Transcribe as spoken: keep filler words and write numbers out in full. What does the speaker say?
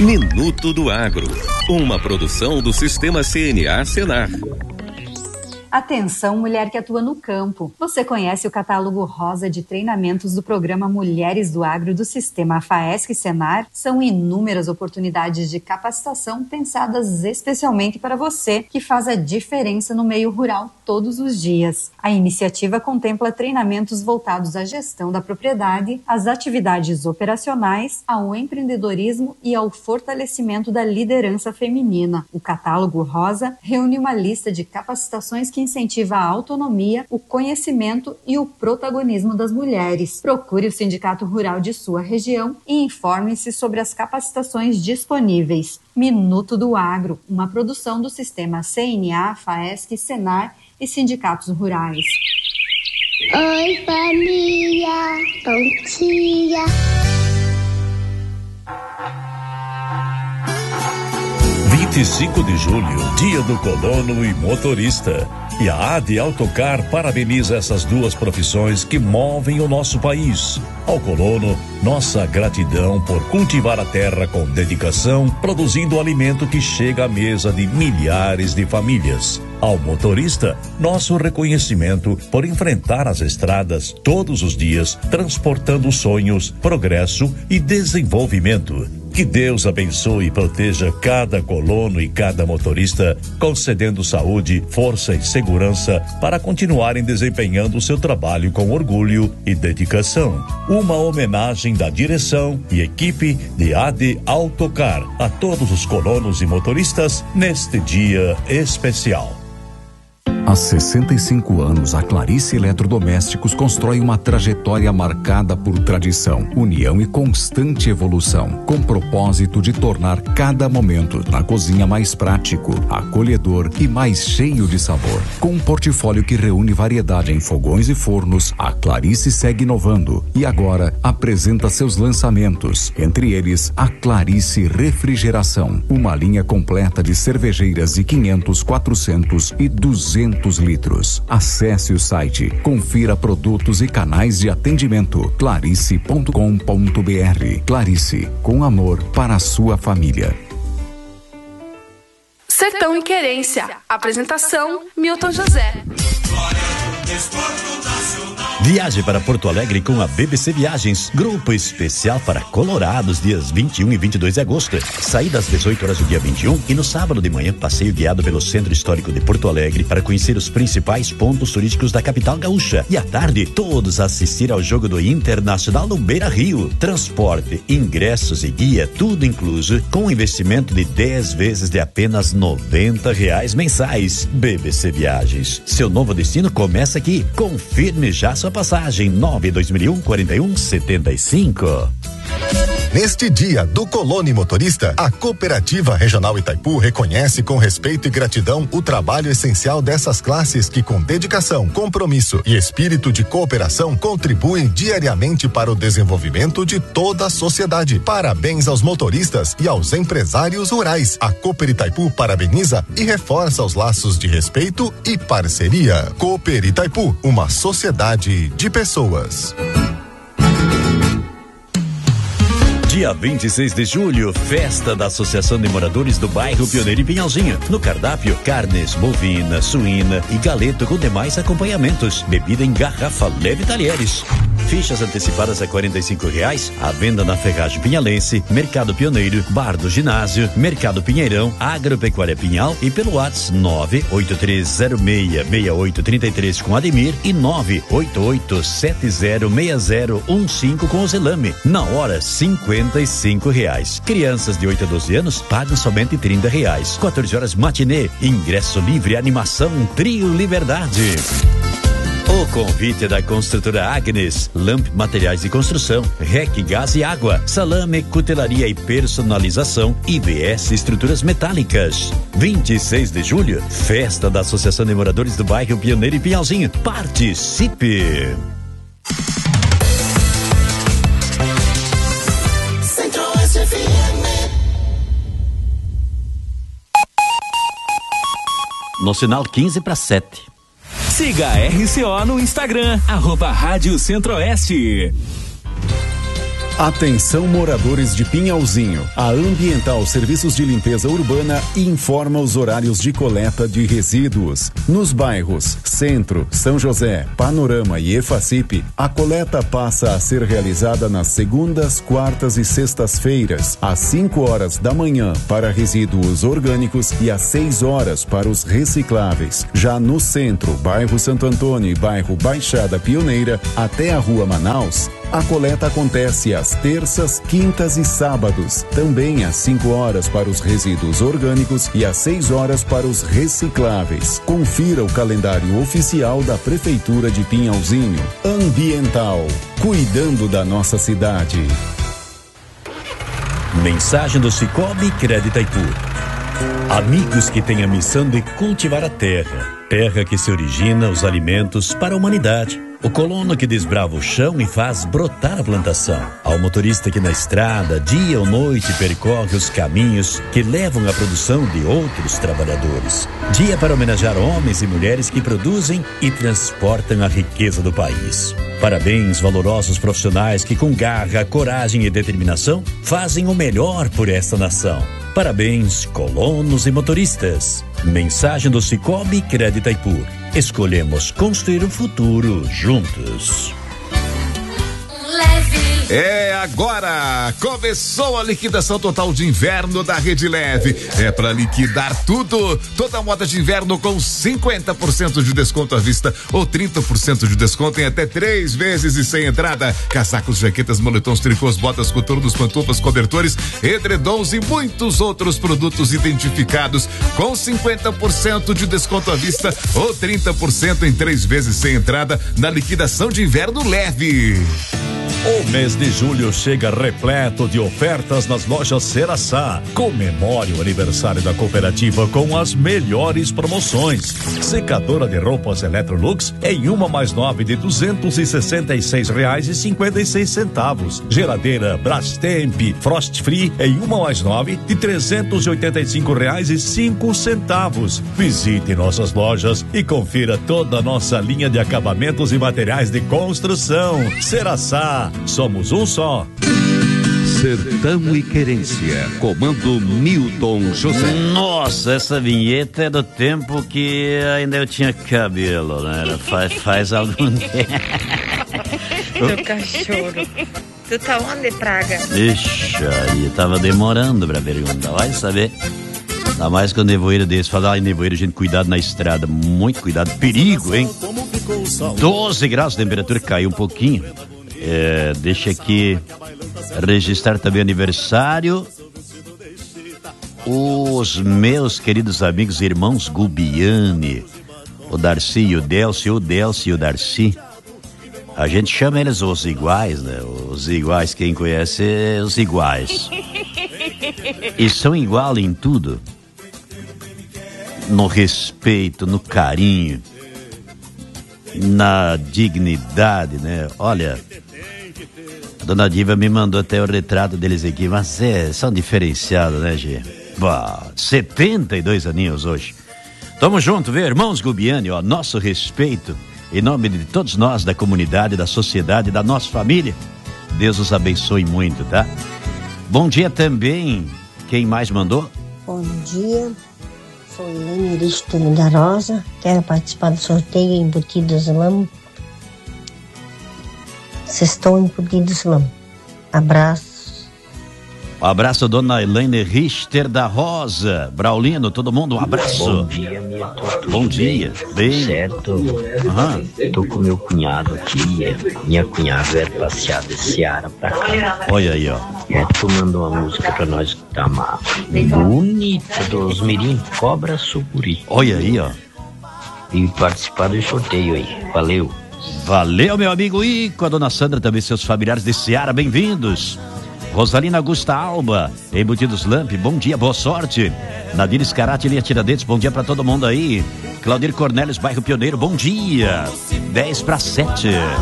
Minuto do Agro, uma produção do Sistema C N A Senar. Atenção, mulher que atua no campo. Você conhece o catálogo rosa de treinamentos do programa Mulheres do Agro do Sistema FAESC Senar? São inúmeras oportunidades de capacitação pensadas especialmente para você, que faz a diferença no meio rural todos os dias. A iniciativa contempla treinamentos voltados à gestão da propriedade, às atividades operacionais, ao empreendedorismo e ao fortalecimento da liderança feminina. O catálogo rosa reúne uma lista de capacitações que incentiva a autonomia, o conhecimento e o protagonismo das mulheres. Procure o Sindicato Rural de sua região e informe-se sobre as capacitações disponíveis. Minuto do Agro, uma produção do Sistema C N A, FAESC, Senar e Sindicatos Rurais. Oi, família, bom dia. vinte e cinco de julho, dia do colono e motorista. E a A D Autocar parabeniza essas duas profissões que movem o nosso país. Ao colono, nossa gratidão por cultivar a terra com dedicação, produzindo o alimento que chega à mesa de milhares de famílias. Ao motorista, nosso reconhecimento por enfrentar as estradas todos os dias, transportando sonhos, progresso e desenvolvimento. Que Deus abençoe e proteja cada colono e cada motorista, concedendo saúde, força e segurança para continuarem desempenhando o seu trabalho com orgulho e dedicação. Uma homenagem da direção e equipe de A D Autocar a todos os colonos e motoristas neste dia especial. Há sessenta e cinco anos, a Clarice Eletrodomésticos constrói uma trajetória marcada por tradição, união e constante evolução, com o propósito de tornar cada momento na cozinha mais prático, acolhedor e mais cheio de sabor. Com um portfólio que reúne variedade em fogões e fornos, a Clarice segue inovando e agora apresenta seus lançamentos, entre eles a Clarice Refrigeração, uma linha completa de cervejeiras de quinhentos, quatrocentos e duzentos litros. Acesse o site, confira produtos e canais de atendimento clarice ponto com ponto br. Clarice, com amor para a sua família. Sertão e Querência. Apresentação: Milton José. Viaje para Porto Alegre com a B B C Viagens, grupo especial para colorados, dias vinte e um e vinte e dois de agosto. Saída às dezoito horas do dia vinte e um e no sábado de manhã, passeio guiado pelo Centro Histórico de Porto Alegre para conhecer os principais pontos turísticos da capital gaúcha. E à tarde, todos assistir ao jogo do Internacional no Beira Rio. Transporte, ingressos e guia, tudo incluso, com investimento de dez vezes de apenas noventa reais mensais. B B C Viagens, seu novo destino começa aqui. Confirme já sua passagem. Nove dois mil e um, quarenta e um, setenta e cinco. Neste dia do colono e motorista, a Cooperativa Regional Itaipu reconhece com respeito e gratidão o trabalho essencial dessas classes que, com dedicação, compromisso e espírito de cooperação, contribuem diariamente para o desenvolvimento de toda a sociedade. Parabéns aos motoristas e aos empresários rurais. A Cooper Itaipu parabeniza e reforça os laços de respeito e parceria. Cooper Itaipu, uma sociedade de pessoas. Dia vinte e seis de julho, festa da Associação de Moradores do Bairro Pioneiro em Pinhalzinho. No cardápio, carnes, bovina, suína e galeto com demais acompanhamentos. Bebida em garrafa leve talheres. Fichas antecipadas a quarenta e cinco reais. A venda na Ferragem Pinhalense, Mercado Pioneiro, Bar do Ginásio, Mercado Pinheirão, Agropecuária Pinhal e pelo WhatsApp nove oito três zero seis, seis oito três três com Ademir e nove oito oito sete zero seis zero um cinco com o Zelame. Na hora, cinquenta e cinco reais. Crianças de oito a doze anos pagam somente trinta reais. quatorze horas matinê, ingresso livre, animação Trio Liberdade. O convite da Construtora Agnes, Lamp Materiais de Construção, R E C Gás e Água, Salame, Cutelaria e Personalização, I B S Estruturas Metálicas. vinte e seis de julho, festa da Associação de Moradores do Bairro Pioneiro e Pinhalzinho. Participe! No sinal quinze para sete. Siga a R C O no Instagram, arroba Rádio Centro-Oeste. Atenção, moradores de Pinhalzinho. A Ambiental Serviços de Limpeza Urbana informa os horários de coleta de resíduos. Nos bairros Centro, São José, Panorama e Efacip, a coleta passa a ser realizada nas segundas, quartas e sextas-feiras, às cinco horas da manhã para resíduos orgânicos e às seis horas para os recicláveis. Já no Centro, bairro Santo Antônio e bairro Baixada Pioneira, até a Rua Manaus, a coleta acontece às terças, quintas e sábados, também às cinco horas para os resíduos orgânicos e às seis horas para os recicláveis. Confira o calendário oficial da Prefeitura de Pinhalzinho. Ambiental, cuidando da nossa cidade. Mensagem do Cicobi Crédito Itaipu. Amigos que têm a missão de cultivar a terra, terra que se origina os alimentos para a humanidade. O colono que desbrava o chão e faz brotar a plantação. Ao motorista que na estrada, dia ou noite, percorre os caminhos que levam à produção de outros trabalhadores. Dia para homenagear homens e mulheres que produzem e transportam a riqueza do país. Parabéns, valorosos profissionais que com garra, coragem e determinação fazem o melhor por esta nação. Parabéns, colonos e motoristas. Mensagem do Cicobi Crédito Itaipu. Escolhemos construir o futuro juntos. É agora! Começou a liquidação total de inverno da Rede Leve. É para liquidar tudo. Toda moda de inverno com cinquenta por cento de desconto à vista ou trinta por cento de desconto em até três vezes e sem entrada. Casacos, jaquetas, moletons, tricôs, botas, coturnos, pantufas, cobertores, edredons e muitos outros produtos identificados com cinquenta por cento de desconto à vista ou trinta por cento em três vezes sem entrada na liquidação de inverno Leve. O mês de julho chega repleto de ofertas nas lojas Ceraçá. Comemore o aniversário da cooperativa com as melhores promoções. Secadora de roupas Electrolux em uma mais nove de duzentos e sessenta e seis reais e cinquenta e seis centavos. Geladeira Brastemp Frost Free em uma mais nove de trezentos e oitenta e cinco reais e cinco centavos. Visite nossas lojas e confira toda a nossa linha de acabamentos e materiais de construção. Ceraçá. Somos um só. Sertão e Querência, comando Milton José. Nossa, essa vinheta é do tempo que ainda eu tinha cabelo, né? Faz, faz algum tempo. Meu cachorro. Tu tá onde, praga? Ixi, aí tava demorando pra perguntar. Vai saber. Ainda mais que o nevoeiro desse. Falar em nevoeiro, gente, cuidado na estrada. Muito cuidado. Perigo, hein? doze graus de temperatura, caiu um pouquinho. É, deixa aqui registrar também o aniversário. Os meus queridos amigos e irmãos Gubiani, o Darcy e o Delcio, o Delcio e o Darcy. A gente chama eles os iguais, né? Os iguais, quem conhece, os iguais. E são igual em tudo. No respeito, no carinho, na dignidade, né? Olha, a dona Diva me mandou até o retrato deles aqui, mas é, são diferenciados, né, Gê? Bah, setenta e dois aninhos hoje. Tamo junto, viu, irmãos Gubiani, ó, nosso respeito, em nome de todos nós, da comunidade, da sociedade, da nossa família. Deus os abençoe muito, tá? Bom dia também, quem mais mandou? Bom dia, sou Helene Richter da Rosa, quero participar do sorteio Embutidos Lamo. Sextou Embutidos Lamo. Abraço. Um abraço, dona Helene Richter da Rosa. Braulino, todo mundo, um abraço. Bom dia, Milton. Bom dia. Bem. Certo? Uhum. Tô com meu cunhado aqui. Minha cunhada é passear de Seara pra cá. Olha aí, ó. É, tu mandou uma música pra nós escutar, uma bonita dos Mirim, Cobra Sucuri. Olha aí, ó. E participar do sorteio aí. Valeu. Valeu, meu amigo. E com a dona Sandra também, seus familiares de Seara, bem-vindos. Rosalina Augusta Alba, Embutidos Lamp, bom dia, boa sorte. Nadir Scarati, linha Tiradentes, bom dia pra todo mundo aí. Claudir Cornelius, bairro Pioneiro, bom dia. dez para sete.